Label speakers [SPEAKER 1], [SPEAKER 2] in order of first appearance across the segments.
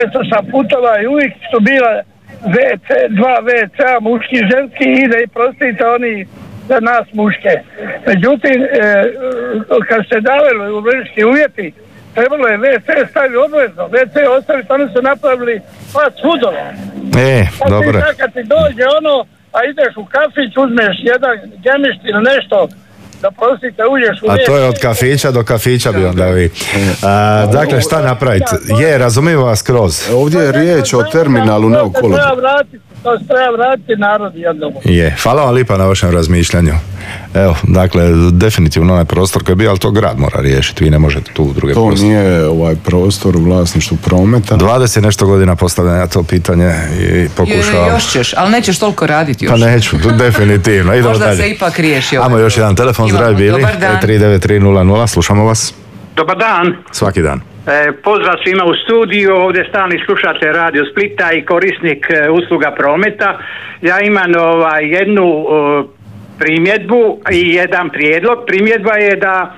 [SPEAKER 1] Često sam putovao i uvijek su bila WC, dva WC-a, muški i ženski, i da i prostite oni za nas muške. Međutim, kad se davali u vrški uvjeti, trebalo je WC staviti obvezno. WC ostaviti, oni su napravili fast foodova.
[SPEAKER 2] Dobro.
[SPEAKER 1] Kad ti dođe a ideš u kafić, uzmeš jedan gemišt ili nešto, da prostite, uđeš u WC.
[SPEAKER 2] A to je od kafića do kafića bi onda vi. Dakle, šta napraviti? Razumijem vas skroz.
[SPEAKER 3] Ovdje je riječ o terminalu, ne o kolodvoru.
[SPEAKER 1] To se treba vratiti narod jednom.
[SPEAKER 2] Hvala vam lipa na vašem razmišljanju. Evo, dakle, definitivno onaj prostor koji je bio, ali to grad mora riješiti, vi ne možete tu druge
[SPEAKER 3] to
[SPEAKER 2] prostore.
[SPEAKER 3] Nije prostor u vlasništvu Prometa.
[SPEAKER 2] 20 nešto godina postavljam ja to pitanje i pokušavam.
[SPEAKER 4] Još ćeš, ali nećeš toliko raditi još.
[SPEAKER 2] Pa neću, definitivno. Idemo
[SPEAKER 4] možda
[SPEAKER 2] dalje.
[SPEAKER 4] Se ipak riješi.
[SPEAKER 2] Ajmo još jedan telefon, zdravi bili. 39300, slušamo vas.
[SPEAKER 5] Dobar dan.
[SPEAKER 2] Svaki dan.
[SPEAKER 5] Pozdrav svima u studiju, ovdje stalni slušatelj Radio Splita i korisnik usluga Prometa. Ja imam jednu primjedbu i jedan prijedlog. Primjedba je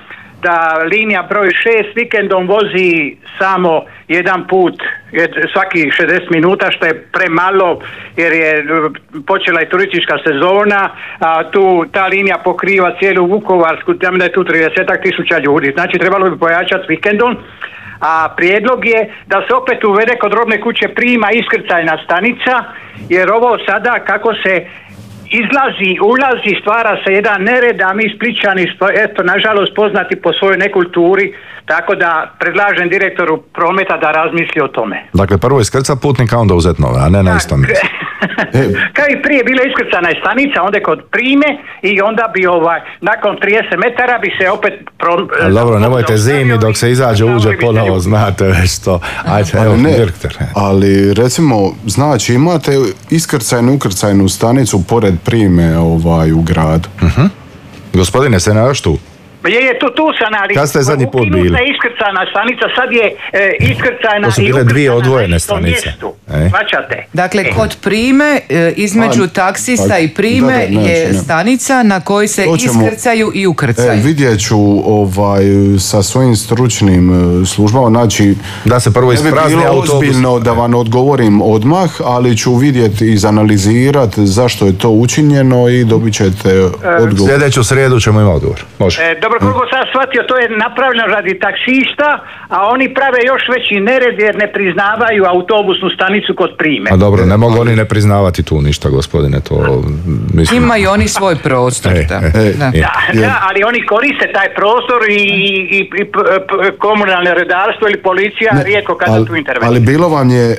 [SPEAKER 5] da linija broj 6 vikendom vozi samo jedan put svaki 60 minuta, što je premalo jer je počela i turistička sezona, a ta linija pokriva cijelu Vukovarsku, tamo da je tu 30.000 ljudi. Znači trebalo bi pojačati vikendom. A prijedlog je da se opet uvede kod robne kuće Prima iskrcajna stanica, jer ovo sada kako se izlazi, ulazi, stvara se jedan nered, a mi Splićani, nažalost poznati po svojoj nekulturi, tako da predlažem direktoru Prometa da razmisli o tome.
[SPEAKER 2] Dakle, prvo iskrca putnika, onda uzeti nove, a ne na istom mjestu.
[SPEAKER 5] Kao i prije bila iskrcana je stanica, onda kod Prime i onda bi nakon 30 metara bi se opet...
[SPEAKER 2] Dobro, nemojte zimi dok se izađe, uđe ponovo, znate već to. Ajde, evo, direktor.
[SPEAKER 3] Ali recimo, znači imate ukrcajnu stanicu pored Prime u gradu.
[SPEAKER 2] Gospodine, se naš tu?
[SPEAKER 5] Je, tu sam, ali...
[SPEAKER 2] Kad ste zadnji put bili?
[SPEAKER 5] Ukinuta je iskrcajna stanica, sad je iskrcajna...
[SPEAKER 2] To su bile dvije odvojene stanice.
[SPEAKER 5] Svačate.
[SPEAKER 4] Dakle, kod Prime, između taksista i Prime je stanica na kojoj se iskrcaju i ukrcaju.
[SPEAKER 3] Vidjet ću sa svojim stručnim službama, znači...
[SPEAKER 2] Da se prvo isprazni autobus.
[SPEAKER 3] Ne bi bilo ozbiljno da vam odgovorim odmah, ali ću vidjeti i izanalizirati zašto je to učinjeno i dobit ćete odgovor.
[SPEAKER 2] Sljedeću srijedu ćemo imati odgovor. Može.
[SPEAKER 5] Dobro, koliko sam shvatio, to je napravljeno radi taksista, a oni prave još veći nered jer ne priznavaju autobusnu stanicu kod Prime.
[SPEAKER 2] A dobro, ne mogu oni ne priznavati tu ništa, gospodine, to mislim...
[SPEAKER 4] Imaju oni svoj prostor.
[SPEAKER 5] Da, ali oni koriste taj prostor i komunalne redarstvo ili policija rijetko kada tu intervenira.
[SPEAKER 3] Ali bilo vam je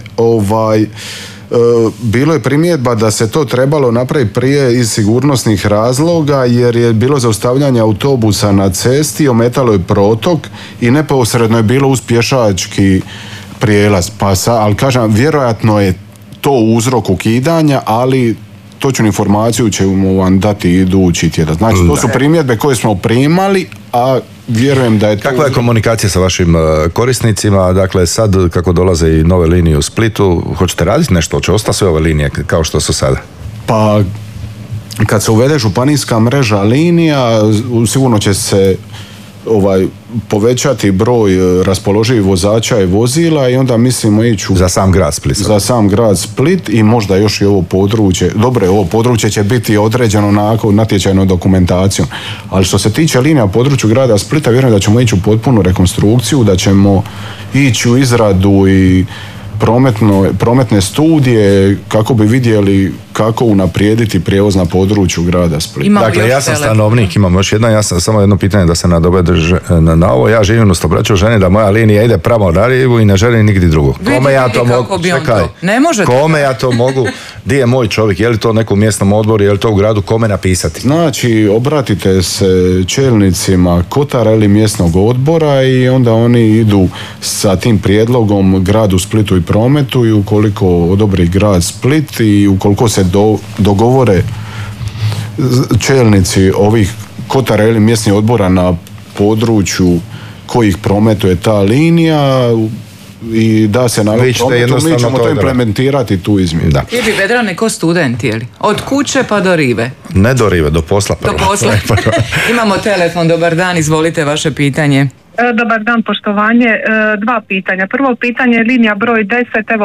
[SPEAKER 3] bilo je primjedba da se to trebalo napraviti prije iz sigurnosnih razloga jer je bilo zaustavljanje autobusa na cesti, ometalo je protok i neposredno je bilo uz pješački prijelaz. Ali kažem, vjerojatno je to uzrok ukidanja, ali točnu informaciju ćemo vam dati idući tjedan. Znači, to su primjedbe koje smo primali, a vjerujem da je to...
[SPEAKER 2] Kakva je komunikacija sa vašim korisnicima? Dakle, sad kako dolaze i nove linije u Splitu, hoćete raditi nešto? Hoće ostati sve ove linije kao što su sada?
[SPEAKER 3] Pa, kad se uvede županijska mreža linija, sigurno će se povećati broj raspoloživih vozača i vozila i onda mislimo ići
[SPEAKER 2] za sam grad Split.
[SPEAKER 3] Za sam grad Split i možda još i ovo područje. Dobro, ovo područje će biti određeno onako natječajnom dokumentacijom. Ali što se tiče linija u području grada Splita, vjerujem da ćemo ići u potpunu rekonstrukciju, da ćemo ići u izradu i prometne studije kako bi vidjeli kako unaprijediti prijevoz na području grada Splita.
[SPEAKER 2] Dakle, ja sam stanovnik, imam još samo jedno pitanje da se nadoveže na ovo. Ja živim u Stobraću, želim da moja linija ide pravo na rivu i ne želim nigdje drugo. Kome ja to mogu?
[SPEAKER 4] Ne možete.
[SPEAKER 2] Kome ja to mogu? Di je moj čovjek? Je li to nekom mjesnom odboru? Je li to u gradu? Kome napisati?
[SPEAKER 3] Znači, obratite se čelnicima Kotara ili mjesnog odbora i onda oni idu sa tim prijedlogom gradu Splitu i Prometu i ukoliko odobri grad Split i ukoliko se dogovore čelnici ovih Kotara ili mjesnih odbora na području kojih prometuje ta linija i da se na prometu, mi ćemo to implementirati tu izmjenu.
[SPEAKER 4] Ti bi Vedrane ko student, jeli? Od kuće pa do rive.
[SPEAKER 2] Ne do rive, do posla prvo.
[SPEAKER 4] Do posla. Imamo telefon, dobar dan, izvolite vaše pitanje.
[SPEAKER 6] Dobar dan, poštovanje. Dva pitanja. Prvo pitanje je linija broj 10. Evo,